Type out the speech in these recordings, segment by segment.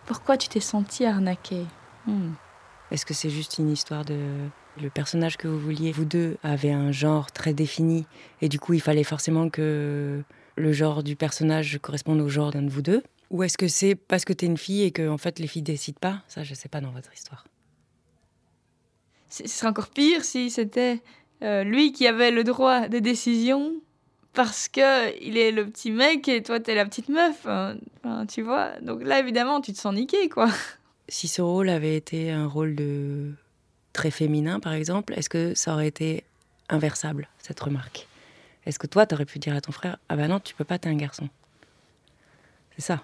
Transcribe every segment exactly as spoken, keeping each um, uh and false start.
Pourquoi tu t'es sentie arnaquée? hmm. Est-ce que c'est juste une histoire de... Le personnage que vous vouliez, vous deux, avait un genre très défini, et du coup, il fallait forcément que le genre du personnage corresponde au genre d'un de vous deux? Ou est-ce que c'est parce que t'es une fille et que, en fait, les filles décident pas? Ça, je sais pas dans votre histoire. Ce serait encore pire si c'était euh, lui qui avait le droit de décision parce qu'il est le petit mec et toi, t'es la petite meuf. Hein, hein, tu vois? Donc là, évidemment, tu te sens niquée, quoi. Si ce rôle avait été un rôle de... très féminin, par exemple, est-ce que ça aurait été inversable, cette remarque? Est-ce que toi, t'aurais pu dire à ton frère « Ah bah non, tu peux pas, t'es un garçon ». C'est ça.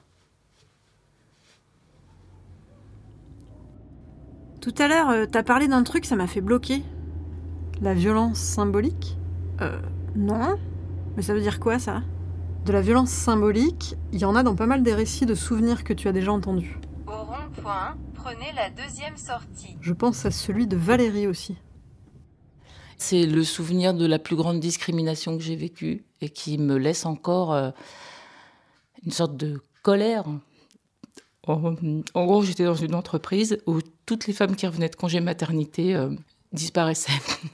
Tout à l'heure, euh, t'as parlé d'un truc, ça m'a fait bloquer. La violence symbolique? Euh, non. Mais ça veut dire quoi, ça? De la violence symbolique, il y en a dans pas mal des récits de souvenirs que tu as déjà entendus. Au rond-point, prenez la deuxième sortie. Je pense à celui de Valérie aussi. C'est le souvenir de la plus grande discrimination que j'ai vécue et qui me laisse encore euh, une sorte de colère. En, en gros, j'étais dans une entreprise où toutes les femmes qui revenaient de congé maternité euh, disparaissaient.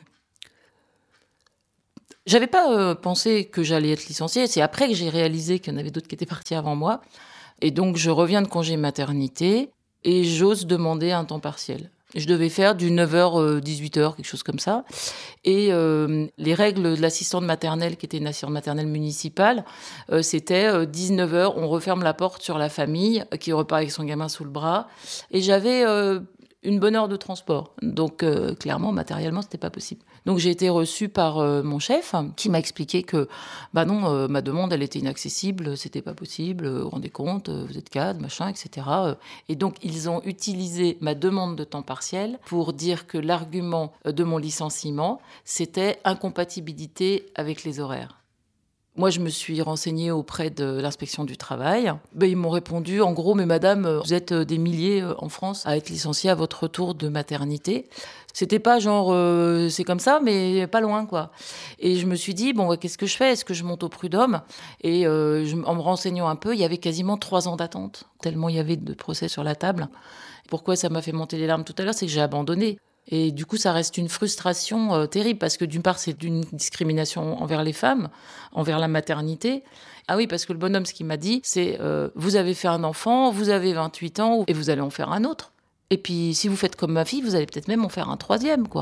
J'avais pas euh, pensé que j'allais être licenciée. C'est après que j'ai réalisé qu'il y en avait d'autres qui étaient partis avant moi. Et donc, je reviens de congé maternité et j'ose demander un temps partiel. Je devais faire du neuf heures dix-huit heures, quelque chose comme ça. Et euh, les règles de l'assistante maternelle, qui était une assistante maternelle municipale, euh, c'était euh, dix-neuf heures, on referme la porte sur la famille, euh, qui repart avec son gamin sous le bras. Et j'avais euh, une bonne heure de transport. Donc, euh, clairement, matériellement, c'était pas possible. Donc, j'ai été reçue par euh, mon chef, qui m'a expliqué que, bah non, euh, ma demande, elle était inaccessible, c'était pas possible, vous vous rendez compte, vous êtes cadre, machin, et cetera. Et donc, ils ont utilisé ma demande de temps partiel pour dire que l'argument de mon licenciement, c'était incompatibilité avec les horaires. Moi, je me suis renseignée auprès de l'inspection du travail. Ben, ils m'ont répondu, en gros, mais madame, vous êtes des milliers en France à être licenciée à votre retour de maternité. C'était pas genre, euh, c'est comme ça, mais pas loin, quoi. Et je me suis dit, bon, qu'est-ce que je fais? Est-ce que je monte au prud'homme? Et euh, je, en me renseignant un peu, il y avait quasiment trois ans d'attente, tellement il y avait de procès sur la table. Pourquoi ça m'a fait monter les larmes tout à l'heure? C'est que j'ai abandonné. Et du coup, ça reste une frustration euh, terrible, parce que d'une part, c'est une discrimination envers les femmes, envers la maternité. Ah oui, parce que le bonhomme, ce qu'il m'a dit, c'est euh, « Vous avez fait un enfant, vous avez vingt-huit ans, et vous allez en faire un autre. Et puis, si vous faites comme ma fille, vous allez peut-être même en faire un troisième, quoi. »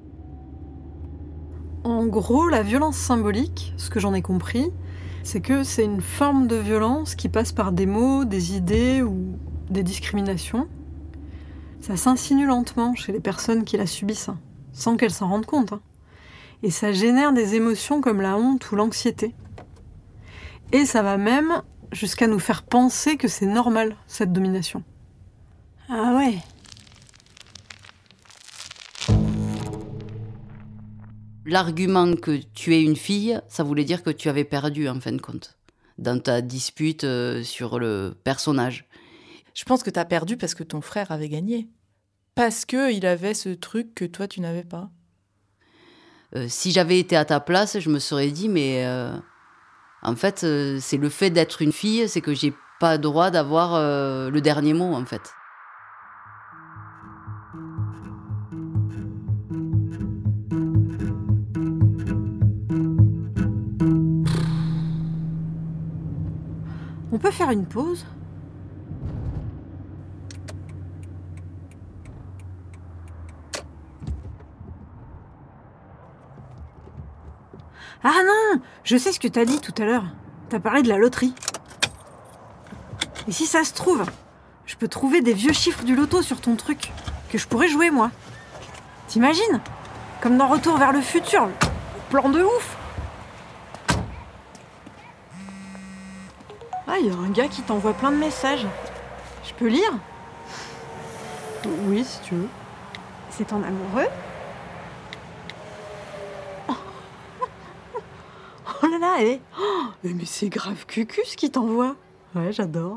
En gros, la violence symbolique, ce que j'en ai compris, c'est que c'est une forme de violence qui passe par des mots, des idées ou des discriminations. Ça s'insinue lentement chez les personnes qui la subissent, hein, sans qu'elles s'en rendent compte. Hein. Et ça génère des émotions comme la honte ou l'anxiété. Et ça va même jusqu'à nous faire penser que c'est normal, cette domination. Ah ouais. L'argument que tu es une fille, ça voulait dire que tu avais perdu, en fin de compte, dans ta dispute euh, sur le personnage. Je pense que t'as perdu parce que ton frère avait gagné. Parce qu'il avait ce truc que toi, tu n'avais pas. Euh, si j'avais été à ta place, je me serais dit, mais euh, en fait, euh, c'est le fait d'être une fille, c'est que j'ai pas droit d'avoir euh, le dernier mot, en fait. On peut faire une pause ? Ah non, je sais ce que t'as dit tout à l'heure. T'as parlé de la loterie. Et si ça se trouve, je peux trouver des vieux chiffres du loto sur ton truc, que je pourrais jouer, moi. T'imagines ? Comme dans Retour vers le futur, le plan de ouf. Ah, il y a un gars qui t'envoie plein de messages. Je peux lire ? Oui, si tu veux. C'est ton amoureux ? Oh là là, eh. Oh, mais c'est grave cucus qui t'envoie. Ouais, j'adore.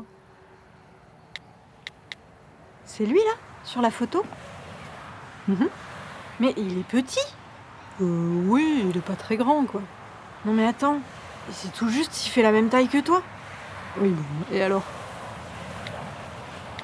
C'est lui, là, sur la photo ? Mm-hmm. Mais il est petit. Euh, oui, il est pas très grand, quoi. Non mais attends, c'est tout juste s'il fait la même taille que toi. Oui, bon, et alors ?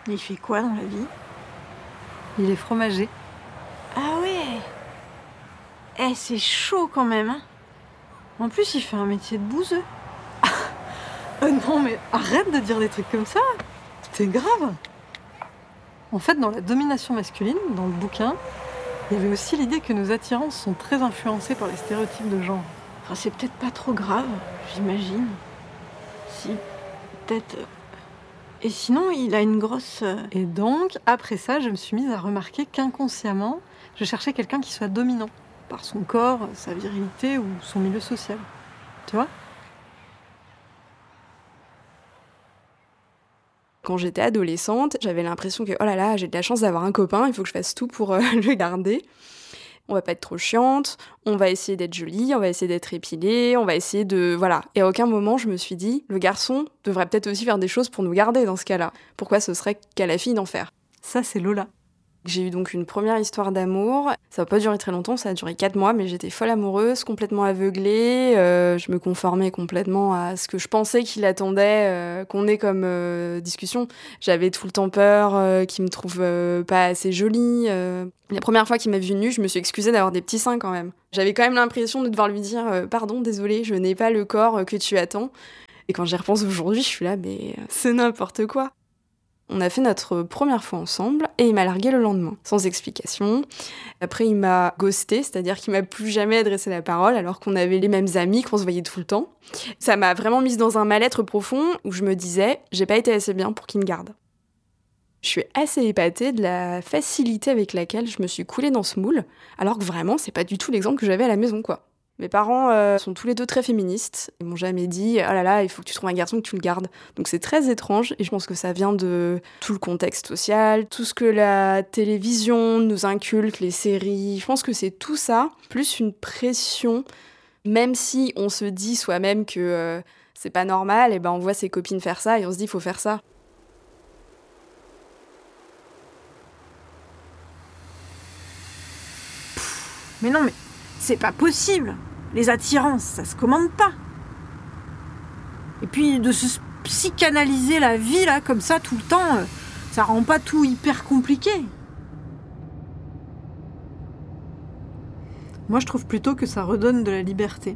Il fait quoi dans la vie? Il est fromager. Ah ouais. Eh, c'est chaud quand même, hein. En plus, il fait un métier de bouseux. euh, non, mais arrête de dire des trucs comme ça. C'est grave. En fait, dans la domination masculine, dans le bouquin, il y avait aussi l'idée que nos attirances sont très influencées par les stéréotypes de genre. Enfin, c'est peut-être pas trop grave, j'imagine. Si, peut-être... Et sinon, il a une grosse... Et donc, après ça, je me suis mise à remarquer qu'inconsciemment, je cherchais quelqu'un qui soit dominant, par son corps, sa virilité ou son milieu social. Tu vois ? Quand j'étais adolescente, j'avais l'impression que, oh là là, j'ai de la chance d'avoir un copain, il faut que je fasse tout pour euh, le garder. On va pas être trop chiante, on va essayer d'être jolie, on va essayer d'être épilée, on va essayer de... Voilà. Et à aucun moment, je me suis dit, le garçon devrait peut-être aussi faire des choses pour nous garder dans ce cas-là. Pourquoi ce serait qu'à la fille d'en faire ? Ça, c'est Lola. J'ai eu donc une première histoire d'amour. Ça n'a pas duré très longtemps, ça a duré quatre mois, mais j'étais folle amoureuse, complètement aveuglée. Euh, je me conformais complètement à ce que je pensais qu'il attendait euh, qu'on ait comme euh, discussion. J'avais tout le temps peur euh, qu'il me trouve euh, pas assez jolie. Euh. La première fois qu'il m'a vue nue, je me suis excusée d'avoir des petits seins quand même. J'avais quand même l'impression de devoir lui dire euh, « Pardon, désolée, je n'ai pas le corps que tu attends ». Et quand j'y repense aujourd'hui, je suis là « Mais c'est n'importe quoi ». On a fait notre première fois ensemble et il m'a largué le lendemain, sans explication. Après, il m'a ghosté, c'est-à-dire qu'il m'a plus jamais adressé la parole alors qu'on avait les mêmes amis, qu'on se voyait tout le temps. Ça m'a vraiment mise dans un mal-être profond où je me disais « j'ai pas été assez bien pour qu'il me garde ». Je suis assez épatée de la facilité avec laquelle je me suis coulée dans ce moule, alors que vraiment, c'est pas du tout l'exemple que j'avais à la maison, quoi. Mes parents euh, sont tous les deux très féministes. Ils m'ont jamais dit « Oh là là, il faut que tu trouves un garçon que tu le gardes ». Donc c'est très étrange et je pense que ça vient de tout le contexte social, tout ce que la télévision nous inculque, les séries. Je pense que c'est tout ça, plus une pression. Même si on se dit soi-même que euh, c'est pas normal, et ben on voit ses copines faire ça et on se dit « il faut faire ça ». Mais non, mais c'est pas possible. Les attirances, ça se commande pas. Et puis de se psychanalyser la vie là comme ça tout le temps, euh, ça rend pas tout hyper compliqué. Moi, je trouve plutôt que ça redonne de la liberté.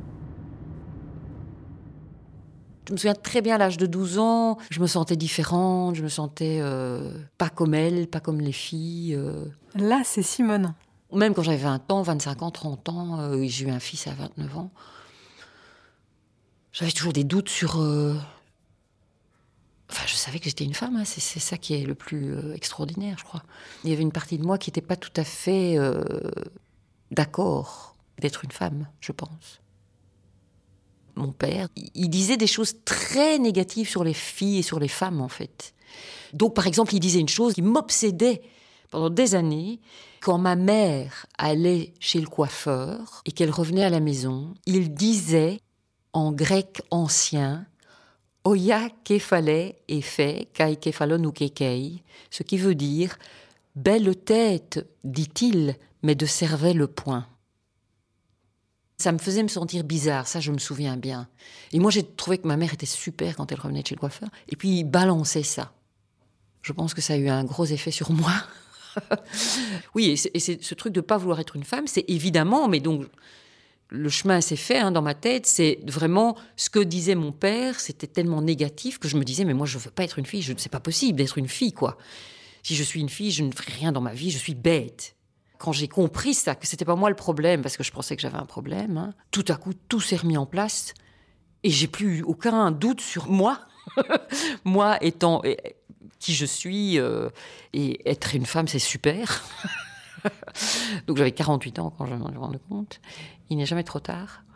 Je me souviens très bien, à l'âge de douze ans, je me sentais différente, je me sentais euh, pas comme elle, pas comme les filles. Euh. Là, c'est Simone. Même quand j'avais vingt ans, vingt-cinq ans, trente ans, euh, j'ai eu un fils à vingt-neuf ans, j'avais toujours des doutes sur... Euh... Enfin, je savais que j'étais une femme, hein. c'est, c'est ça qui est le plus euh, extraordinaire, je crois. Il y avait une partie de moi qui n'était pas tout à fait euh, d'accord d'être une femme, je pense. Mon père, il disait des choses très négatives sur les filles et sur les femmes, en fait. Donc, par exemple, il disait une chose qui m'obsédait pendant des années. Quand ma mère allait chez le coiffeur et qu'elle revenait à la maison, il disait en grec ancien « Oya kephale ephe kai kephalon ou kekei », ce qui veut dire « belle tête », dit-il, mais de cervelle point. Ça me faisait me sentir bizarre, ça je me souviens bien. Et moi j'ai trouvé que ma mère était super quand elle revenait de chez le coiffeur, et puis il balançait ça. Je pense que ça a eu un gros effet sur moi. Oui, et c'est, et c'est ce truc de ne pas vouloir être une femme, c'est évidemment, mais donc le chemin s'est fait hein, dans ma tête, c'est vraiment ce que disait mon père, c'était tellement négatif que je me disais, mais moi je ne veux pas être une fille, je, c'est pas possible d'être une fille, quoi. Si je suis une fille, je ne ferai rien dans ma vie, je suis bête. Quand j'ai compris ça, que c'était pas moi le problème, parce que je pensais que j'avais un problème, hein, tout à coup tout s'est remis en place et j'ai plus aucun doute sur moi, moi étant... qui je suis, euh, et être une femme, c'est super. Donc j'avais quarante-huit ans quand je m'en ai rendu compte. Il n'est jamais trop tard.